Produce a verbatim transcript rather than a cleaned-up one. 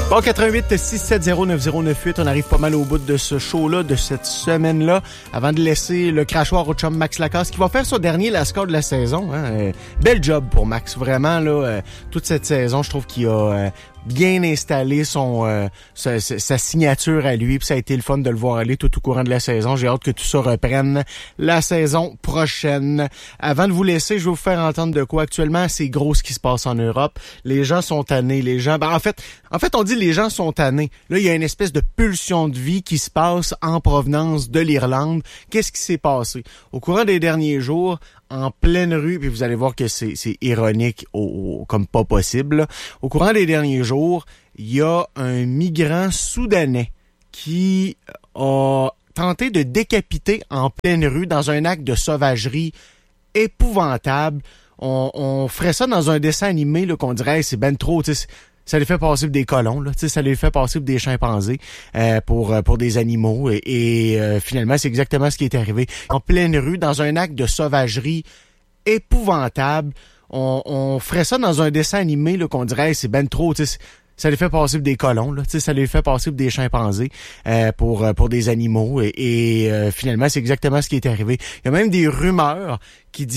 Bon, quatre un huit six sept zéro neuf zéro neuf huit, on arrive pas mal au bout de ce show-là, de cette semaine-là, avant de laisser le crachoir au chum Max Lacasse, qui va faire son dernier la score de la saison. Hein. Euh, bel job pour Max, vraiment, là, euh, toute cette saison, je trouve qu'il a euh, bien installé son euh, sa, sa signature à lui, puis ça a été le fun de le voir aller tout au courant de la saison. J'ai hâte que tout ça reprenne la saison prochaine. Avant de vous laisser, je vais vous faire entendre de quoi. Actuellement, c'est gros ce qui se passe en Europe. Les gens sont tannés, les gens... Ben, en fait, en fait, on dit les gens sont tannés. Là, il y a une espèce de pulsion de vie qui se passe en provenance de l'Irlande. Qu'est-ce qui s'est passé? Au courant des derniers jours, en pleine rue, puis vous allez voir que c'est, c'est ironique au, au, comme pas possible, là. Au courant des derniers jours, il y a un migrant soudanais qui a tenté de décapiter en pleine rue dans un acte de sauvagerie épouvantable. On, on ferait ça dans un dessin animé là, qu'on dirait hey, c'est ben trop, tu sais, ça les fait passer pour des colons, là, tu sais, ça les fait passer pour des chimpanzés, euh, pour pour des animaux, et, et euh, finalement c'est exactement ce qui est arrivé. En pleine rue, dans un acte de sauvagerie épouvantable, on, on ferait ça dans un dessin animé là, qu'on dirait hey, c'est ben trop, tu sais, ça les fait passer pour des colons, là, tu sais, ça les fait passer pour des chimpanzés, euh, pour pour des animaux, et, et euh, finalement c'est exactement ce qui est arrivé. Il y a même des rumeurs qui disent